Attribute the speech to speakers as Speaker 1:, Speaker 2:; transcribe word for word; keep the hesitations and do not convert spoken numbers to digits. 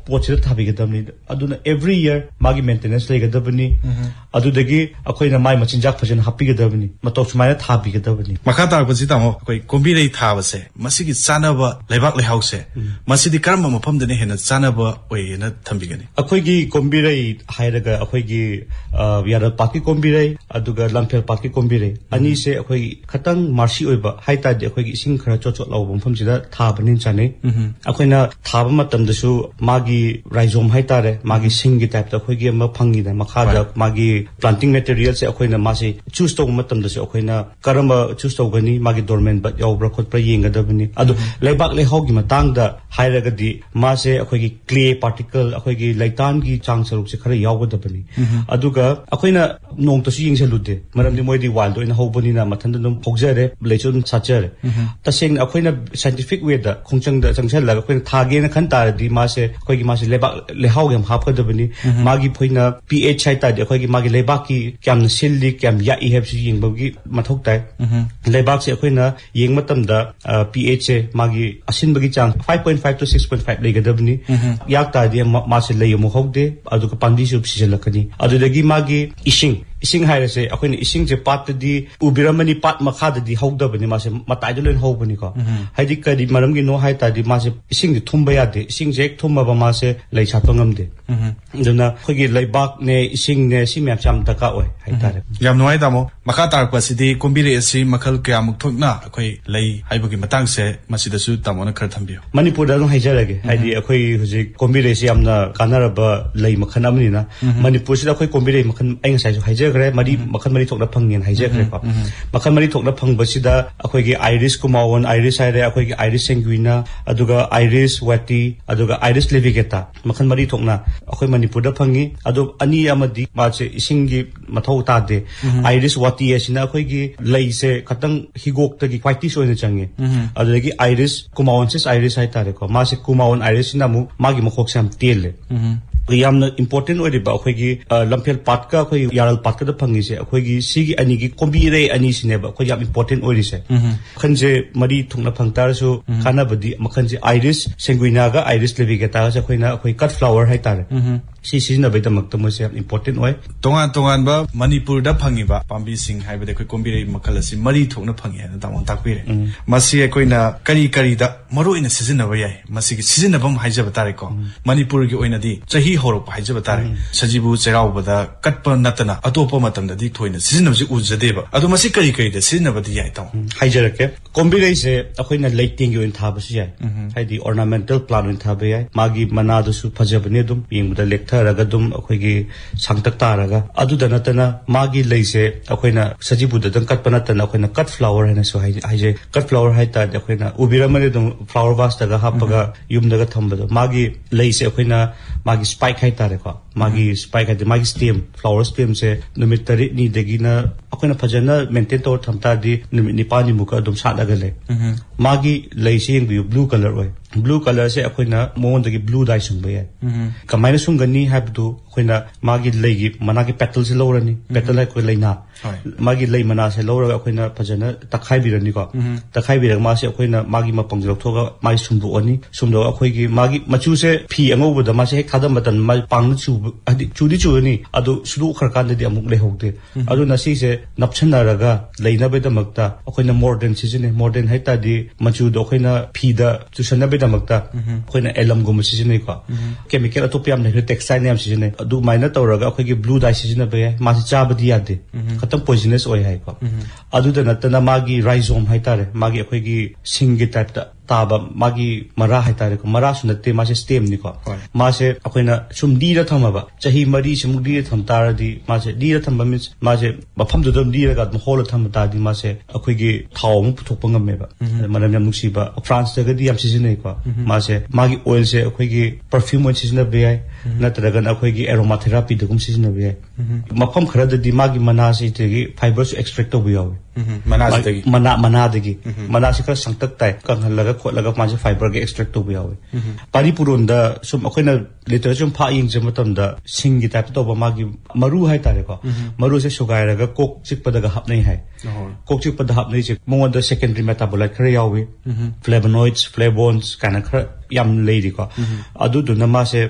Speaker 1: पोचर थाबिगदबनी अदुना every year मागी maintenance लेगदबनी अदुदगी अखोइना माइ मचिनजाक फजन हापिगदबनी मतौ सुमाइना थाबिगदबनी
Speaker 2: मखा तारपसि तामो अखोइ कोम्बिरै थाबसे मसिगी चानबा लेबाक लेहाउसे मसिदि करम मफमदने हेना चानबा ओयेना थंबिगनी
Speaker 1: अखोइगी कोम्बिरै हाइरगा अखोइगी यारा पाकी कोम्बिरै अदुगा लमफेल पाकी कोम्बिरै अनि से अखोइ खतंग मार्सी ओइबा हाइतादि अखोइगी इसिंग खरा चोचो लाउ मफमसिदा थाबनि चाने अखोइना थाबा मतमदसु मागी राइजोम हाइतारे मागी सिंगी टाइप ता अखोइगी म फंगिदा मखादा मागी प्लांटिंग मटेरियल से अखोइना मासे चूज तो मतमदसु अखोइना करम चूज तौगनी मागी डोरमेंट बट यावब्रा खोतप्रा येंगदबनी अदु लेबाक लेहाउगी मतंगदा हाइरगदी मासे अखोइगी क्ले पार्टिकल अखोइगी लैतानगी चांग सरुक से खरा यावगदबनी अदुगा अखोइना नोंतसु यिंगसलुदे मरमदि मोइदी वाइल्ड ओइना होबनिना मथंद नुम फोगजरे लेचुन साचरे तसेंग अखोइना साइंटिफिक वे दा खोंचंगदा चंगसलगा अखोइना थागेना खन तारदी मासे अखोइगी मासे लेबाक लेहाउ यम हापगदबनी मागी फोइना पीएच हाइतादि अखोइगी मागी लेबाकी क्यामना सिल्ली क्याम याई हेबसि यिंगबगी मथौक ताइ लेबाक से अखोइना येंग मतमदा पीएच से मागी असिनबगी चांग five point five to six point five लेगदबनी याक तादि मासे लेयमु होगदे अदुका पांदी सुब सिजलकनी अदुदगी मागी इशिंग इसिंग हाइरसे अखोइना इसिंग जे पातदी उबिरमनी पात मखाददी होगदबनी मासे मताइदो लेन होबनी को हाइदि कदि मरमगी नो हाइतादि मासे इसिंग थुमबा यादे इसिंग जे थुमबा मासे लै सातंगमदे दुना खोगी लैबाक ने इसिंग ने सिम्याम चाम तका ओय हाइतारे
Speaker 2: याम नोय दामो मखा तारपसिदि कोम्बिरे असि मखल कयामुक थोकना अखोइ लै हाइबगी मतंग से मसिदसु तामोना खर थंबियो
Speaker 1: मणिपुर दा हाइजरगे हाइदि अखोइ हुजि कोम्बिरे से यामना कानारबा लै मखन अमनिना मणिपुर से अखोइ कोम्बिरे मखन आइ साइजु हाइजरग्रे मरि मखन मरि थोकना फंगेन हाइजरग्रे को मखन मरि थोकना फंगबसिदा अखोइगी आइरिस कुमावन आइरिस हाइरे अखोइगी आइरिस सेंगुइना अदुगा आइरिस वाटी अदुगा आइरिस लेविगेटा मखन मरि थोकना अखोइ मणिपुर दा फंगी अदु अनि अमदि माचे इसिंगी मथौ तादे आइरिस वाटी एसिना अखोइगी लैसे खतंग हिगोक्तगी क्वाइटी सोइना चंगे अदुगी आइरिस कुमावनसिस आइरिस हाइतारे को मासे कुमावन आइरिस नामु मागी मखोक साम तेले यामना इंपोर्टेंट ओइरिबा अखोइगी लमफेल पाटका अखोइ यारल पाटका दा फंगिसे अखोइगी सिगी अनिगी कोम्बिरे अनि सिनेबा अखोइ याम इंपोर्टेंट ओइरिसे खनजे मरि थुंगना फंगतारसु खानाबदि मखनजे आइरिस सेंगुइनागा आइरिस लेविगेटा से अखोइना अखोइ कट फ्लावर हाइतारे सी सिजनबैदमक्ता मोसे याम इंपोर्टेंट ओइ
Speaker 2: तोंगान तोंगानबा मणिपुर दा फंगिबा पांबी सिंग हाइबदे अखोइ कोम्बिरे मखल असि मरि थोकना फंगे हाना तामोन ताकपिरे मसि अखोइना करी करी दा मरोइना सिजनबा याय मसिगी सिजनबम हाइजबा तारेको मणिपुर गी ओइनादि चही होरप हाइजबा तारे सजिबु चेराउबदा कटपा नतना अतोप मतमददि थोइना सिजनबजि उजदेबा अदु मसि करी करी दा सिजनबदि याय ताव
Speaker 1: हाइजरके कोम्बिरे से अखोइना लेटिंग ओइन थाबसि याय हाइदि ऑर्नामेंटल प्लांट ओइन थाबे याय मागी मनादसु फजबने दुम येंगबदा लेक्थरगा दुम अखोइगी सांगतक तारगा अदुदा नतना मागी लैसे अखोइना सजिबुदा दं कटपा नतना अखोइना कट फ्लावर हैना सो हाइजे कट फ्लावर हाइता अखोइना उबिरमने दुम फ्लावर वास्टगा हापगा युमदगा थंबदो मागी लैसे अखोइना मागी स्पाइक हाइतारे को मागी स्पाइक हाइते मागी स्टेम फ्लावर स्टेम से नुमित तरि नि दगिना अखोइना फजना मेंटेन तौर थमतादि नुमित निपानि मुका दुम सादगा ले मागी लैसे येंगबि ब्लू कलर ओय ब्लू कलर से अखोइना मोंदगी ब्लू डाई सुंगबे याय कमाइना सुंगनी हाबदु अखोइना मागी लैगी मनागी पेटल से लौरनी पेटल है कोइ लैना मागी लै मना से लौरगा अखोइना फजना तखाइबिरनी को तखाइबिरग मासे अखोइना मागी मपंग लौथोगा मागी सुंदुअनी सुंदो अखोइगी मागी मचु से फी अंगौबदा मासे हेक थादम बतन मा पांग चु अदि चुदि चुनी अदु सुदु खरकानदि अमुक लेहोगदे अदु नसी से नपछनरगा लैनबेदमक्ता अखोइना मॉडर्न सिजने मॉडर्न हाइतादि मचु दो अखोइना फीदा चुसनबेदमक्ता अखोइना एलम गुम सिजने को केमिकल अतोपियम ने टेक्सटाइल नेम सिजने अदु माइना तौरगा अखोइगी ब्लू डाई सिजने बे मासे चाबदि यादे खतम पॉइजनस ओय हाइ को अदु द नतना मागी राइजोम हाइतारे मागी अखोइगी सिंगी टाइप ता ताबा मागी मरा हाइतारे को मरा सुनते मासे स्टेम नि को मासे अखोइना सुम दीरा थमबा चही मरी सुम दीरा थमतारदि मासे दीरा थमबा मींस मासे मफम दुदम दीरा गा होल थमतादि मासे अखोइगी थाव मु पुथोकपा ngमेबा मनम याम नुसीबा फ्रांस तगदि याम सिजने को मासे मागी ऑयल से अखोइगी परफ्यूम वन सिजने बे याय नतरगन अखोइगी एरोमा थेरापी दगुम सिजने बे याय मफम खरददि मागी मना से तेगी फाइबर्स एक्सट्रैक्ट तो बे यावे
Speaker 2: मना से
Speaker 1: मना मना दगी मना से खर संतक ताय कंहलगा खोलगा मासे फाइबर के एक्सट्रैक्ट तो बे यावे पारिपुरोंदा सुम अखोइना लिटरेचर सुम फा यिंग जे मतमदा सिंगी टाइप तो मागी मरु हाय तारे को मरु से सुगायरगा कोक चिकपदगा हापनै हाय कोक चिकपदा हापनै से मोंदा सेकेंडरी मेटाबोलाइट खर यावे फ्लेवोनॉइड्स फ्लेवोन्स काना खर याम लेदी को अदु दुना मासे